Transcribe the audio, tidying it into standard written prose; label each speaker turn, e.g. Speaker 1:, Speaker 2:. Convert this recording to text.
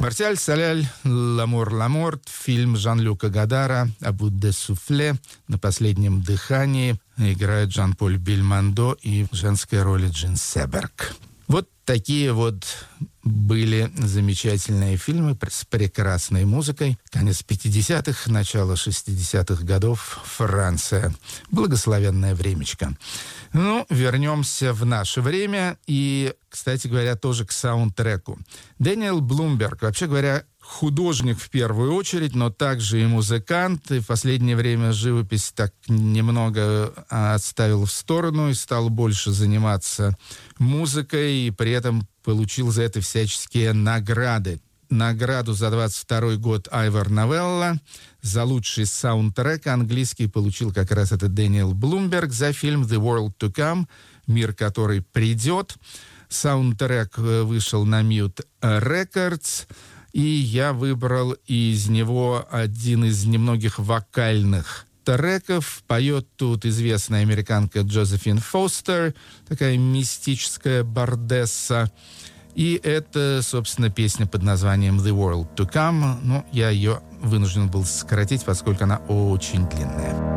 Speaker 1: «Марсиаль Соляль», «Ламор Ламорт», фильм Жан-Люка Годара «Абу де Суфле», «На последнем дыхании» играют Жан-Поль Бельмондо и в женской роли Джин Себерг. Вот такие вот были замечательные фильмы с прекрасной музыкой. Конец 50-х, начало 60-х годов. Франция. Благословенное времечко. Ну, вернемся в наше время. И, кстати говоря, тоже к саундтреку. Дэниел Блумберг, вообще говоря, художник в первую очередь, но также и музыкант. И в последнее время живопись так немного отставил в сторону и стал больше заниматься музыкой, и при этом получил за это всяческие награды. Награду за 22 год Айвор Новелла, за лучший саундтрек английский получил как раз этот Дэниел Блумберг за фильм «The World to Come», «Мир, который придет». Саундтрек вышел на Mute Records, и я выбрал из него один из немногих вокальных треков. Поет тут известная американка Джозефин Фостер, такая мистическая бардесса. И это, собственно, песня под названием «The World to Come». Но я ее вынужден был сократить, поскольку она очень длинная.